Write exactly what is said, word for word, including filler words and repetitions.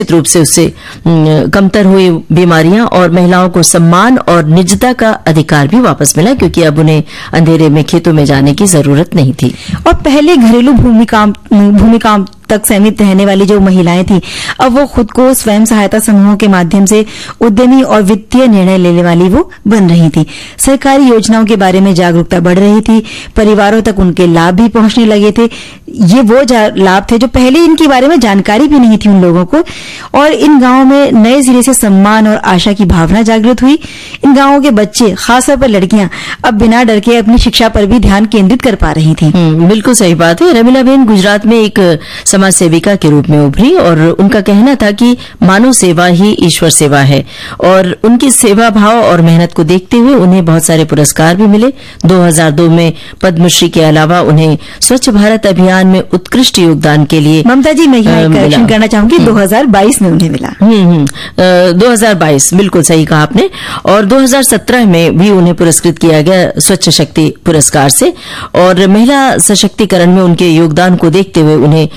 रूप से उससे कमतर हुई बीमारियां और महिलाओं को सम्मान और निजता का अधिकार भी वापस मिला, क्योंकि अब उन्हें अंधेरे में खेतों में जाने की जरूरत नहीं थी। और पहले घरेलू भूमिका भूमिका तक सीमित रहने वाली जो महिलाएं थी, अब वो खुद को स्वयं सहायता समूहों के माध्यम से उद्यमी और वित्तीय निर्णय लेने वाली वो बन रही थी। सरकारी योजनाओं के बारे में जागरूकता बढ़ रही थी, परिवारों तक उनके लाभ भी पहुंचने लगे थे। ये वो लाभ थे जो पहले इनके बारे में जानकारी भी नहीं थी उन लोगों को, और इन गांवों में नए सिरे से सम्मान और आशा की भावना जागृत हुई। इन गांवों के बच्चे, खासतौर पर लड़कियां, अब बिना डर के अपनी शिक्षा पर भी ध्यान केंद्रित कर पा रही थी। बिल्कुल सही बात है। रमीलाबेन गुजरात में एक समाज सेविका के रूप में उभरी और उनका कहना था कि मानव सेवा ही ईश्वर सेवा है, और उनकी सेवा भाव और मेहनत को देखते हुए उन्हें बहुत सारे पुरस्कार भी मिले। दो हज़ार दो में पद्मश्री के अलावा उन्हें स्वच्छ भारत अभियान में उत्कृष्ट योगदान के लिए ममता जी, मैं यहाँ करेक्शन करना चाहूंगी, दो हज़ार बाईस में उन्हें मिला। हम्म दो हज़ार बाईस, बिल्कुल सही कहा आपने। और दो हज़ार सत्रह में भी उन्हें पुरस्कृत किया गया स्वच्छ शक्ति पुरस्कार से, और महिला सशक्तिकरण में उनके योगदान को देखते हुए उन्हें